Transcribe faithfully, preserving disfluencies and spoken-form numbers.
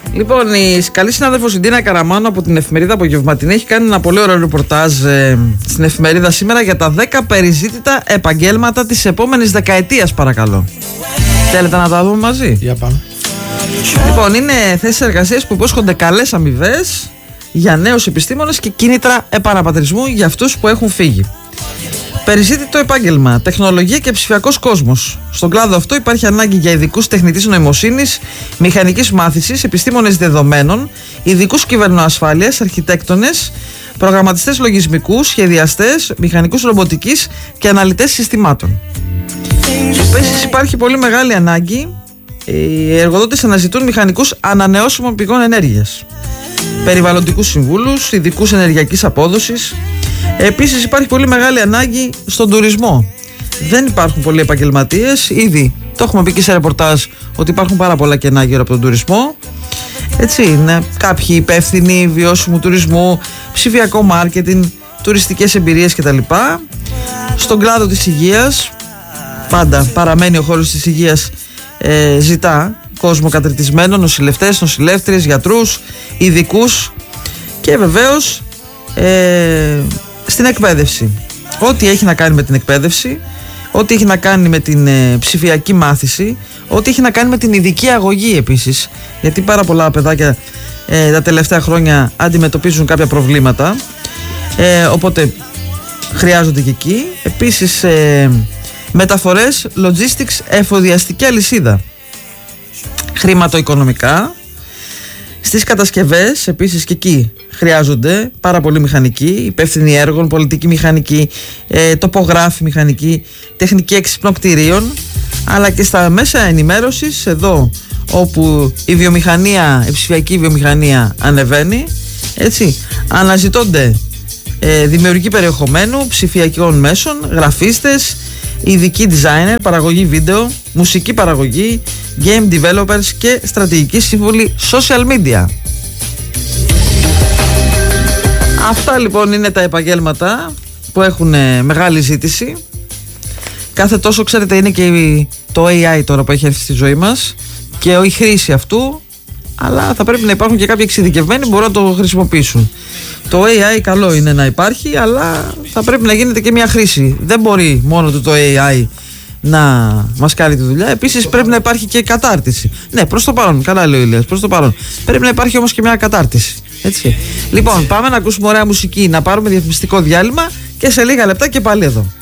Λοιπόν, η καλή συνάδελφος η Ντίνα Καραμάνο από την εφημερίδα Απογευματινή έχει κάνει ένα πολύ ωραίο ρεπορτάζ ε, στην εφημερίδα σήμερα για τα δέκα περιζήτητα επαγγέλματα της επόμενης δεκαετίας, παρακαλώ. Θέλετε να τα δούμε μαζί? Για πάμε. Λοιπόν, είναι θέσεις εργασίας που υπόσχονται καλές αμοιβές για νέους επιστήμονες και κίνητρα επαναπατρισμού για αυτούς που έχουν φύγει. Περιζήτητο επάγγελμα, τεχνολογία και ψηφιακός κόσμος. Στον κλάδο αυτό υπάρχει ανάγκη για ειδικούς τεχνητής νοημοσύνης, μηχανικής μάθησης, επιστήμονες δεδομένων, ειδικούς κυβερνοασφάλειας, αρχιτέκτονες, προγραμματιστές λογισμικού, σχεδιαστές, μηχανικούς ρομποτικής και αναλυτές συστημάτων. Επίσης υπάρχει πολύ μεγάλη ανάγκη. Οι εργοδότες αναζητούν μηχανικούς ανανεώσιμων πηγών ενέργειας, περιβαλλοντικούς συμβούλους, ειδικούς ενεργειακής απόδοσης. Επίσης υπάρχει πολύ μεγάλη ανάγκη στον τουρισμό. Δεν υπάρχουν πολλοί επαγγελματίες. Ήδη το έχουμε πει και σε ρεπορτάζ ότι υπάρχουν πάρα πολλά κενά γύρω από τον τουρισμό. Έτσι είναι. Κάποιοι υπεύθυνοι βιώσιμου τουρισμού, ψηφιακό μάρκετινγκ, τουριστικές εμπειρίες κτλ. Στον κλάδο της υγείας, πάντα παραμένει ο χώρος της υγείας, ε, ζητά κόσμο κατριτισμένο, νοσηλευτές, νοσηλεύτριες, γιατρούς, ειδικούς και βεβαίως ε, στην εκπαίδευση. Ό,τι έχει να κάνει με την εκπαίδευση, ό,τι έχει να κάνει με την ε, ψηφιακή μάθηση, ό,τι έχει να κάνει με την ειδική αγωγή επίσης, γιατί πάρα πολλά παιδάκια ε, τα τελευταία χρόνια αντιμετωπίζουν κάποια προβλήματα, ε, οπότε χρειάζονται και εκεί. Επίσης ε, μεταφορές, logistics, εφοδιαστική αλυσίδα, χρηματοοικονομικά. Στις κατασκευές επίσης και εκεί χρειάζονται πάρα πολλοί μηχανικοί, υπεύθυνοι έργων, πολιτική μηχανική, ε, τοπογράφοι μηχανικοί, τεχνική έξυπνων κτηρίων, αλλά και στα μέσα ενημέρωσης, εδώ όπου η βιομηχανία, η ψηφιακή βιομηχανία ανεβαίνει, έτσι, αναζητώνται ε, δημιουργοί περιεχομένου, ψηφιακών μέσων, γραφίστες, ειδικοί designer, παραγωγή βίντεο, μουσική παραγωγή, game developers και στρατηγική σύμβουλη social media. Αυτά λοιπόν είναι τα επαγγέλματα που έχουν μεγάλη ζήτηση. Κάθε τόσο, ξέρετε, είναι και το έι άι τώρα που έχει έρθει στη ζωή μας και η χρήση αυτού, αλλά θα πρέπει να υπάρχουν και κάποιοι εξειδικευμένοι που μπορούν να το χρησιμοποιήσουν. Το έι άι καλό είναι να υπάρχει, αλλά θα πρέπει να γίνεται και μια χρήση. Δεν μπορεί μόνο το, το έι άι να μας κάνει τη δουλειά. Επίσης πρέπει να υπάρχει και κατάρτιση. Ναι, προς το παρόν, καλά λέει ο Ηλίας, προς το παρόν. Πρέπει να υπάρχει όμως και μια κατάρτιση. Έτσι. Λοιπόν, πάμε να ακούσουμε ωραία μουσική, να πάρουμε διαφημιστικό διάλειμμα και σε λίγα λεπτά και πάλι εδώ.